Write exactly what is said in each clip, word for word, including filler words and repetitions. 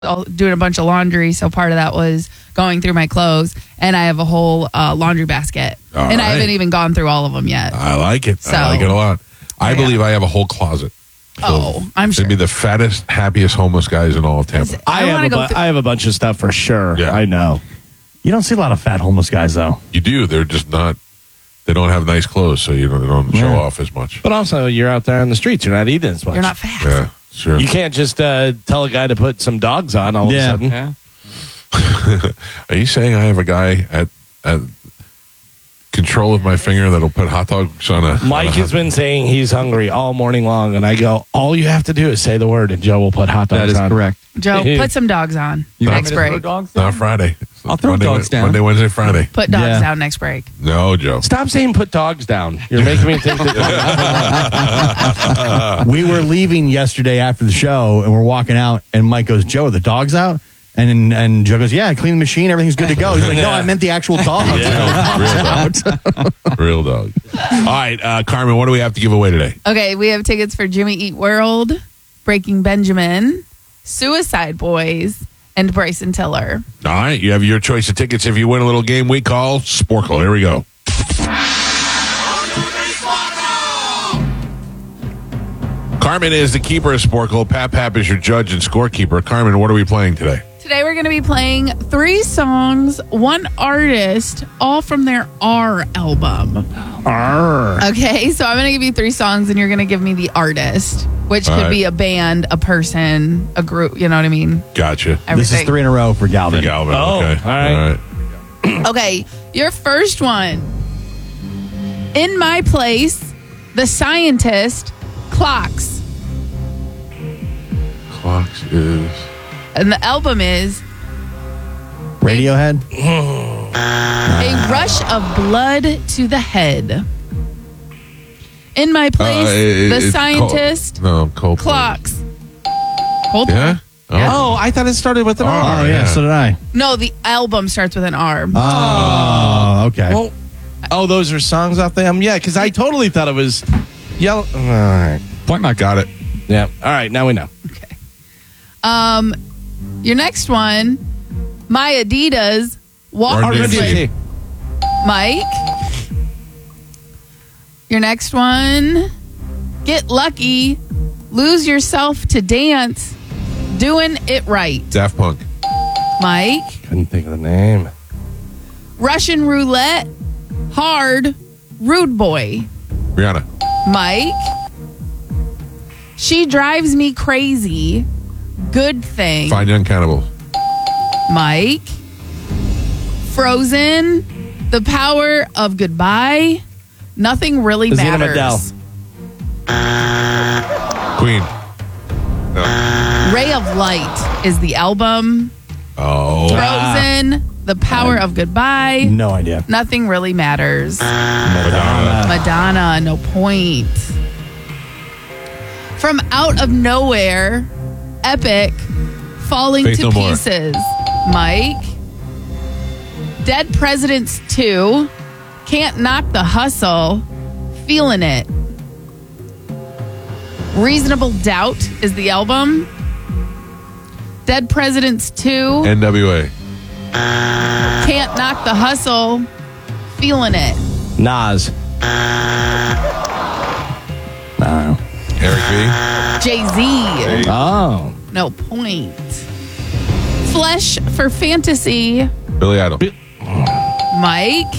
all doing a bunch of laundry, so part of that was going through my clothes, and I have a whole uh, laundry basket, All and right. I haven't even gone through all of them yet. I like it. So- I like it a lot. I Yeah. believe I have a whole closet. Oh, I'm sure. They'd be the fattest, happiest homeless guys in all of Tampa. I I, wanna have a go bu- through- I have a bunch of stuff for sure. Yeah. I know. You don't see a lot of fat homeless guys, though. You do. They're just not. They don't have nice clothes, so you don't, they don't show Yeah. off as much. But also, you're out there on the streets. You're not eating as much. You're not fast. Yeah, sure. You can't just uh, tell a guy to put some dogs on all Yeah. of a sudden. Yeah. Are you saying I have a guy at at control of my finger that'll put hot dogs on a? Mike on a has been saying he's hungry all morning long, and I go, all you have to do is say the word, and Joe will put hot dogs That is on. correct. Joe, put some dogs on You want next me to throw break. dogs Not down? Friday. I'll throw Monday, dogs down. Monday, Wednesday, Friday. Put dogs Yeah. down next break. No, Joe. Stop saying put dogs down. You're making me think that. We were leaving yesterday after the show, and we're walking out, and Mike goes, "Joe, are the dogs out?" And and Joe goes, "Yeah, I cleaned the machine. Everything's good to go." He's like, "No, I meant the actual dogs." Real dog. Real dog. All right, uh, Carmen, what do we have to give away today? Okay, we have tickets for Jimmy Eat World, Breaking Benjamin, Suicide Boys, and Bryson Tiller. All right, you have your choice of tickets. If you win a little game we call Sporkle. Here we go. Carmen is the keeper of Sporkle. Pap Pap is your judge and scorekeeper. Carmen, what are we playing today? Today we're going to be playing three songs, one artist, all from their R album. Arr. Okay, so I'm going to give you three songs, and you're going to give me the artist, which All could right. be a band, a person, a group. You know what I mean? Gotcha. Everything. This is three in a row for Galvin. Galvin. Oh, okay. all right. Okay, your first one. In My Place, The Scientist, Clocks. Clocks is. And the album is Radiohead. A Rush of Blood to the Head. In My Place, Uh, it- The it's Scientist, Cold, no, Coldplay. Clocks. Coldplay? Yeah? Oh. Oh, I thought it started with an Oh, R. Oh yeah, yeah. so did I. No, the album starts with an R. Oh, okay. Well, oh, those are songs off the album? Yeah, because I totally thought it was Yellow. All right. Point mark. Got it. Yeah. All right, now we know. Okay. Um, your next one, My Adidas, Walk Run This D M C. Way. Mike. Your next one, Get Lucky, Lose Yourself to Dance, Doing It Right. Daft Punk. Mike. Couldn't think of the name. Russian Roulette, Hard, Rude Boy. Rihanna. Mike. She Drives Me Crazy, Good Thing. Fine Young Cannibals. Mike. Frozen, The Power of Goodbye, Nothing Really Zena Matters. Queen. No. Ray of Light is the album. Oh. Frozen, The Power of Goodbye, No idea. Nothing Really Matters. Madonna. Madonna, no point. From Out of Nowhere, Epic, Falling Faith to No More. Pieces. Mike. Dead Presidents two, Can't Knock the Hustle, Feeling It. Reasonable Doubt is the album. Dead Presidents two, N W A. Can't Knock the Hustle, Feeling It. Nas. No. Eric B. Jay-Z, Oh. no point. Flesh for Fantasy, Billy Idol. Mike.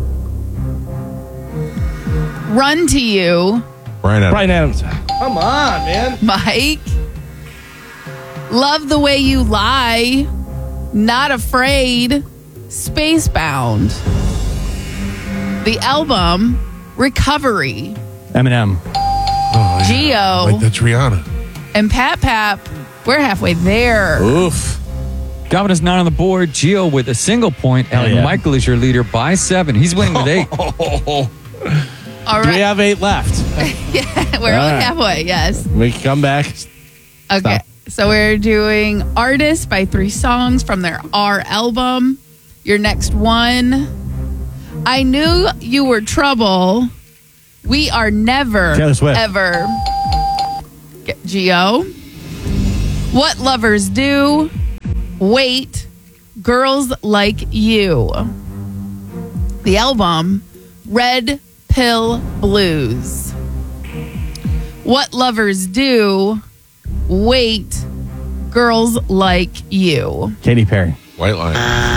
Run to You, Brian Adams. Brian Adams. Come on, man. Mike. Love the Way You Lie, Not Afraid, Spacebound. The album, Recovery. Eminem. Oh, Geo. Wait, that's Rihanna. And Pap Pap, we're halfway there. Oof. Galvin is not on the board. Gio with a single point, Hell and yeah. Michael is your leader by seven. He's winning with eight. All Do we right. have eight left? We're All only right. halfway, yes. We can come back. Okay. Stop. So we're doing Artists by three songs from their R album. Your next one, I Knew You Were Trouble. We Are Never, Taylor Swift. ever. Get- Geo. What Lovers Do. Wait, Girls Like You. The album, Red Pill Blues. What Lovers Do. Wait, Girls Like You. Katy Perry. White Line.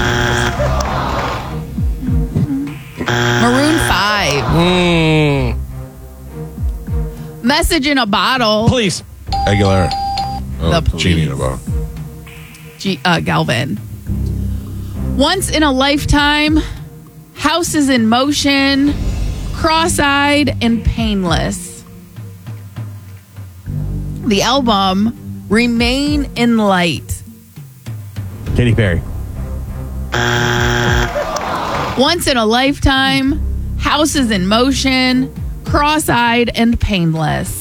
Maroon five. Mm, Message in a Bottle. please. Aguilera. Oh, The Police. Genie in a Bottle. G- uh, Galvin. Once in a Lifetime. Houses in Motion. Cross-Eyed and Painless. The album, Remain in Light. Katy Perry. Once in a Lifetime, Houses in Motion, Cross-Eyed and Painless.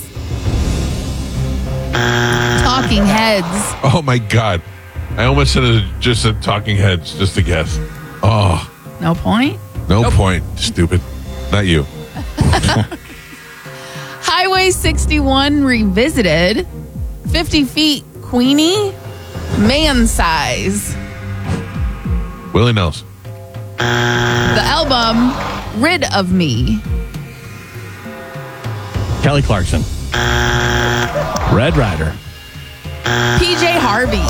Talking Heads. Oh my God. I almost said it just a Talking Heads, just a guess. Oh, No point. no point. Stupid. Not you. Highway sixty-one Revisited. fifty Feet Queenie. Man Size. Willie Nelson. The album, Rid of Me. Kelly Clarkson. Red Rider. P J Harvey.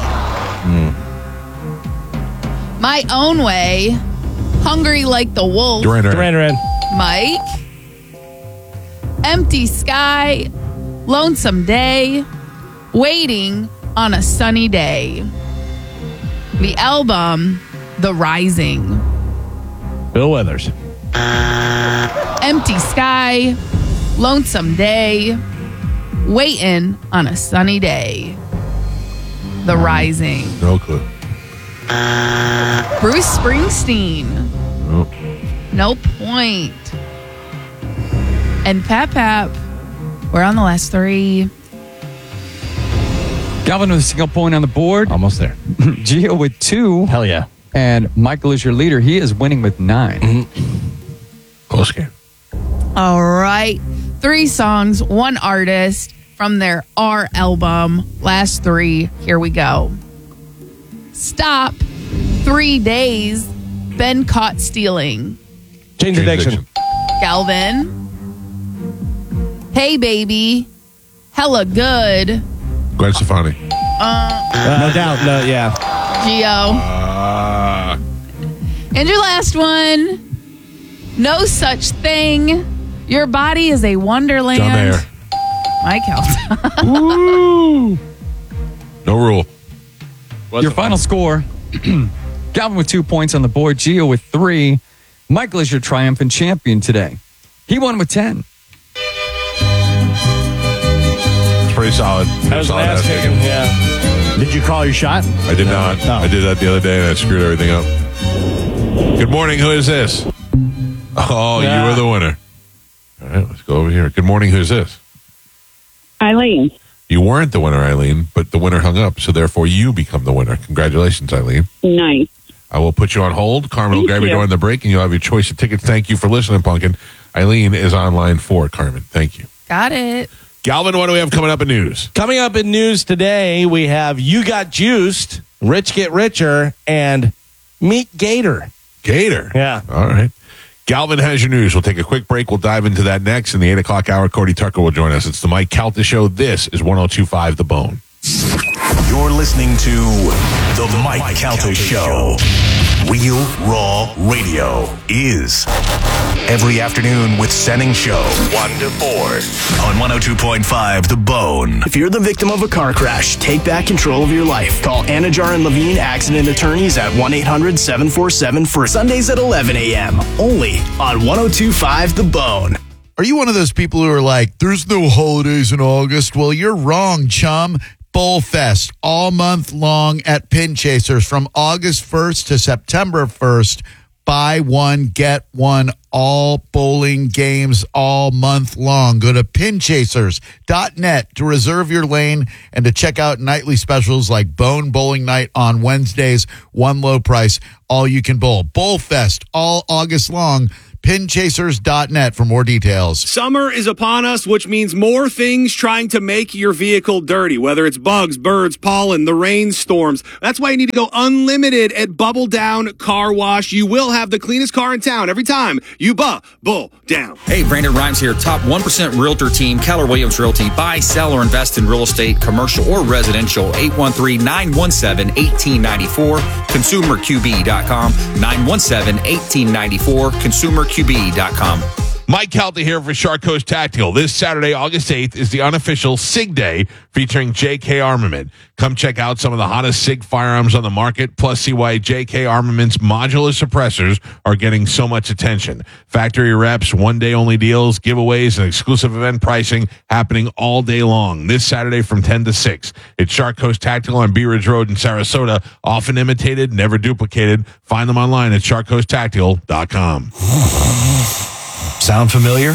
My Own Way. Hungry Like the Wolf. Duran Duran. Duran Duran. Mike. Empty Sky. Lonesome Day. Waiting on a Sunny Day. The album, The Rising. Bill Withers. Empty Sky. Lonesome Day. Waiting on a Sunny Day. The Rising. No clue. Bruce Springsteen. Nope. No point. And Pap Pap, we're on the last three. Galvin with a single point on the board. Almost there. Gio with two. Hell yeah. And Michael is your leader. He is winning with nine. Close game. All right. Three songs, one artist from their R album. Last three. Here we go. Stop. Three Days. Been Caught Stealing. Change Addiction. Galvin. Hey Baby. Hella Good. Gwen Stefani. no doubt. No, yeah. Gio. Uh, And your last one. No Such Thing. Your Body is a Wonderland. John Mayer. Mike Helton. Woo! No rule. What's Your the final score. Galvin with two points on the board. Gio with three. Michael is your triumphant champion today. He won with ten. It's pretty solid. That was solid last ass taken. taken. Yeah. Did you call your shot? I did not. No. I did that the other day and I screwed everything up. Good morning. Who is this? Oh, Yeah. you were the winner. All right, let's go over here. Good morning. Who's this? Eileen. You weren't the winner, Eileen, but the winner hung up, so therefore you become the winner. Congratulations, Eileen. Nice. I will put you on hold. Carmen will Thank grab you you. during the break, and you'll have your choice of tickets. Thank you for listening, Pumpkin. Eileen is on line four. Carmen, thank you. Got it. Galvin, what do we have coming up in news? Coming up in news today, we have You Got Juiced, Rich Get Richer, and Meet Gator. Gator. Yeah. All right. Galvin has your news. We'll take a quick break. We'll dive into that next. In the eight o'clock hour, Cody Tucker will join us. It's the Mike Calta Show. This is one oh two point five The Bone. You're listening to The Mike, Mike Calta Show. Real Raw Radio is every afternoon with Senning Show, one to four on one oh two point five The Bone. If you're the victim of a car crash, take back control of your life. Call Anajar and Levine Accident Attorneys at one eight hundred seven four seven for Sundays at eleven a.m. Only on one oh two point five The Bone. Are you one of those people who are like, there's no holidays in August? Well, you're wrong, chum. Bowl Fest all month long at Pin Chasers from August first to September first. Buy one, get one, all bowling games all month long. Go to pin chasers dot net to reserve your lane and to check out nightly specials like Bone Bowling Night on Wednesdays, one low price, all you can bowl. Bowl Fest all August long. pin chasers dot net for more details. Summer is upon us, which means more things trying to make your vehicle dirty, whether it's bugs, birds, pollen, the rainstorms. That's why you need to go unlimited at Bubble Down Car Wash. You will have the cleanest car in town every time you bubble down. Hey, Brandon Rhymes here. Top one percent Realtor team, Keller Williams Realty. Buy, sell, or invest in real estate, commercial or residential. eight one three, nine one seven, one eight nine four. consumer q b dot com. nine one seven, one eight nine four. consumer q b dot com. Mike Calta here for Shark Coast Tactical. This Saturday, August eighth, is the unofficial SIG Day featuring J K Armament. Come check out some of the hottest SIG firearms on the market, plus see why J K Armament's modular suppressors are getting so much attention. Factory reps, one-day-only deals, giveaways, and exclusive event pricing happening all day long. This Saturday from ten to six. It's Shark Coast Tactical on Bee Ridge Road in Sarasota. Often imitated, never duplicated. Find them online at shark coast tactical dot com. Sound familiar?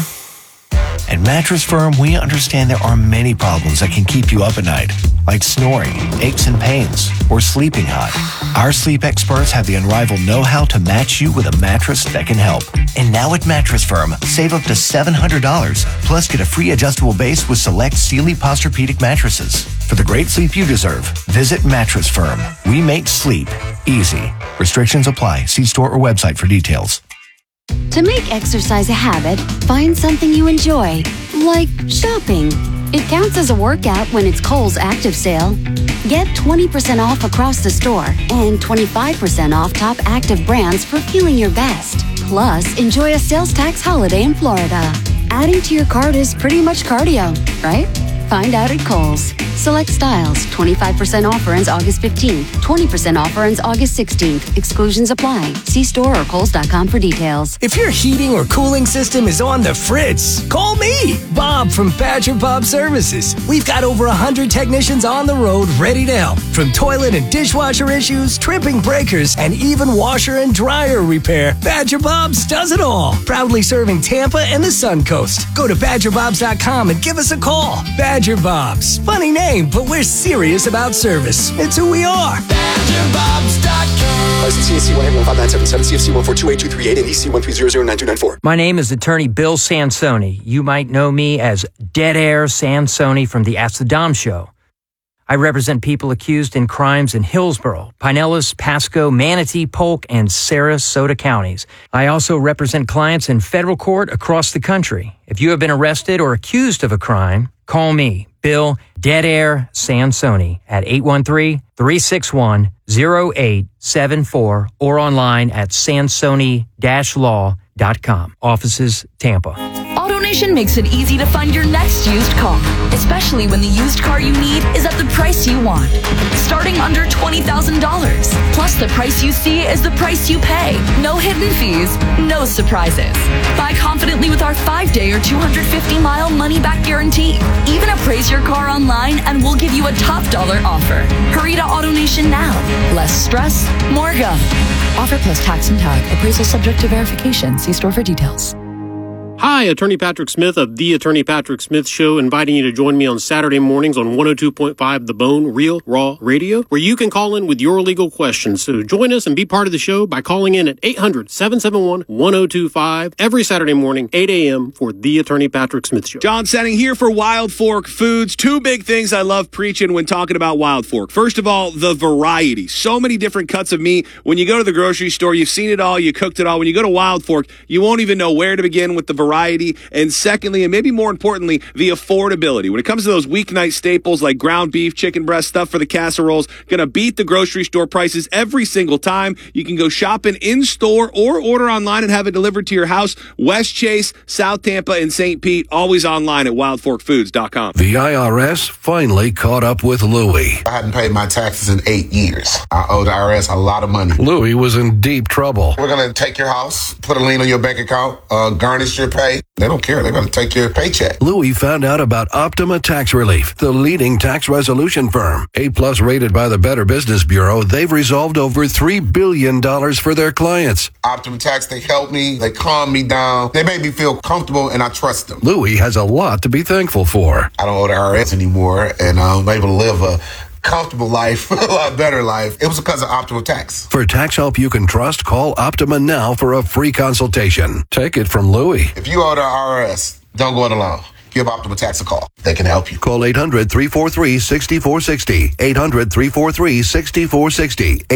At Mattress Firm, we understand there are many problems that can keep you up at night, like snoring, aches and pains, or sleeping hot. Our sleep experts have the unrivaled know-how to match you with a mattress that can help. And now at Mattress Firm, save up to seven hundred dollars, plus get a free adjustable base with select Sealy Posturepedic mattresses. For the great sleep you deserve, visit Mattress Firm. We make sleep easy. Restrictions apply. See store or website for details. To make exercise a habit, find something you enjoy, like shopping. It counts as a workout when it's Kohl's Active Sale. Get twenty percent off across the store and twenty-five percent off top active brands for feeling your best. Plus, enjoy a sales tax holiday in Florida. Adding to your cart is pretty much cardio, right? Find out at Kohl's. Select styles. twenty-five percent offer ends August fifteenth. twenty percent offer ends August sixteenth. Exclusions apply. See store or kohls dot com for details. If your heating or cooling system is on the fritz, call me, Bob from Badger Bob Services. We've got over one hundred technicians on the road ready to help. From toilet and dishwasher issues, tripping breakers, and even washer and dryer repair, Badger Bob's does it all. Proudly serving Tampa and the Sun Coast. Go to badger bobs dot com and give us a call. Badger Bob's. Funny name, but we're serious about service. It's who we are. badger bobs dot com. License C A C one eight one five nine seven seven, C F C one four two eight two three eight, and E C one three zero zero nine two nine four. My name is Attorney Bill Sansoni. You might know me as Dead Air Sansoni from the Ask the Dom Show. I represent people accused in crimes in Hillsborough, Pinellas, Pasco, Manatee, Polk, and Sarasota counties. I also represent clients in federal court across the country. If you have been arrested or accused of a crime, call me, Bill Dead Air Sansoni, at eight one three, three six one, zero eight seven four or online at sansoni dash law dot com. Offices, Tampa. AutoNation makes it easy to find your next used car, especially when the used car you need is at the price you want. Starting under twenty thousand dollars. Plus, the price you see is the price you pay. No hidden fees, no surprises. Buy confidently with our five-day or two hundred fifty mile money-back guarantee. Even appraise your car online and we'll give you a top dollar offer. Hurry to AutoNation now. Less stress, more go. Offer plus tax and tag. Appraisal subject to verification. See store for details. Hi, Attorney Patrick Smith of The Attorney Patrick Smith Show, inviting you to join me on Saturday mornings on one oh two point five The Bone, Real Raw Radio, where you can call in with your legal questions. So join us and be part of the show by calling in at eight hundred, seven seven one, one oh two five every Saturday morning, eight a.m. for The Attorney Patrick Smith Show. John Setting here for Wild Fork Foods. Two big things I love preaching when talking about Wild Fork. First of all, the variety. So many different cuts of meat. When you go to the grocery store, you've seen it all, you cooked it all. When you go to Wild Fork, you won't even know where to begin with the variety. And secondly, and maybe more importantly, the affordability. When it comes to those weeknight staples like ground beef, chicken breast, stuff for the casseroles, going to beat the grocery store prices every single time. You can go shopping in-store or order online and have it delivered to your house. West Chase, South Tampa, and Saint Pete, always online at wild fork foods dot com. The I R S finally caught up with Louie. I hadn't paid my taxes in eight years. I owe the I R S a lot of money. Louie was in deep trouble. We're going to take your house, put a lien on your bank account, uh, garnish your pay. They don't care. They're going to take your paycheck. Louie found out about Optima Tax Relief, the leading tax resolution firm. A-plus rated by the Better Business Bureau, they've resolved over three billion dollars for their clients. Optima Tax, they help me. They calm me down. They make me feel comfortable, and I trust them. Louie has a lot to be thankful for. I don't owe the I R S anymore, and I'm able to live a comfortable life, a lot better life. It was because of Optima Tax. For tax help you can trust, call Optima now for a free consultation. Take it from Louie. If you owe the I R S, don't go it alone. Give Optima Tax a call. They can help you. Call eight hundred, three four three, six four six zero. eight hundred, three four three, six four six zero.